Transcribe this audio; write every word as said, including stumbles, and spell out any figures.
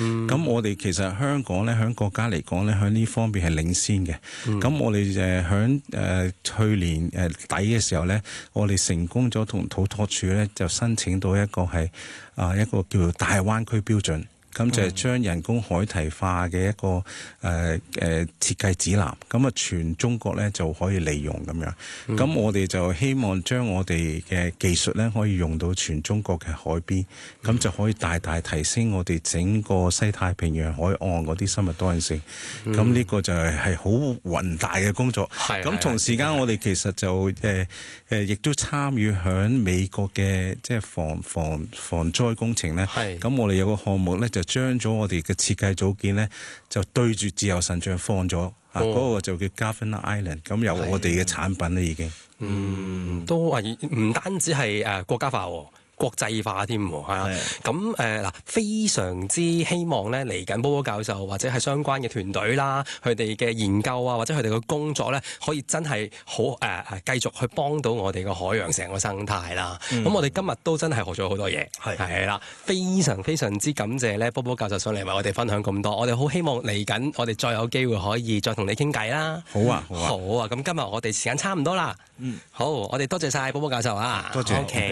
嗯、 我哋其實香港咧，喺國家嚟講咧，喺呢方面係領先嘅。咁、嗯、我哋誒喺誒去年誒底嘅時候咧，我哋成功咗同土拓署咧就申請到一個係啊一個叫做大灣區標準。咁就係將人工海堤化嘅一個誒誒、呃呃、設計指南，咁啊全中國咧就可以利用咁樣。咁、嗯、我哋就希望將我哋嘅技術咧可以用到全中國嘅海邊，咁、嗯、就可以大大提升我哋整個西太平洋海岸嗰啲生物多樣性。咁呢、嗯、個就係係好宏大嘅工作。咁、嗯、同時間我哋其實就誒誒、呃、亦都參與響美國嘅即係防防防災工程咧。咁我哋有個項目咧就將咗我哋嘅設計組件咧，就對住自由神像放咗，哦、啊，嗰、那個就叫 Governor Island， 咁有我哋嘅產品咧已經， 嗯，都話唔單止係誒國家化喎。國際化添喎，係啊，咁誒嗱，非常之希望咧嚟緊波波教授或者係相關嘅團隊啦，佢哋嘅研究啊，或者佢哋嘅工作咧，可以真係好誒誒繼續去幫到我哋個海洋成個生態啦。咁、嗯、我哋今日都真係學咗好多嘢，係係啦，非常非常之感謝咧波波教授上嚟為我哋分享咁多。我哋好希望嚟緊我哋再有機會可以再同你傾偈啦。 好啊，好啊， 好啊，咁今日我哋時間差唔多啦。嗯，好，我哋多謝晒波波教授啊， 多謝。 OK。